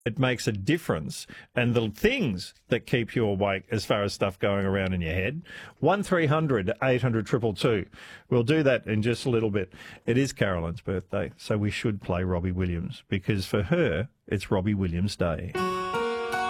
it makes a difference, and the things that keep you awake as far as stuff going around in your head. 1300 800 222. We'll do that in just a little bit. It is Carolyn's birthday, so we should play Robbie Williams, because for her, it's Robbie Williams Day.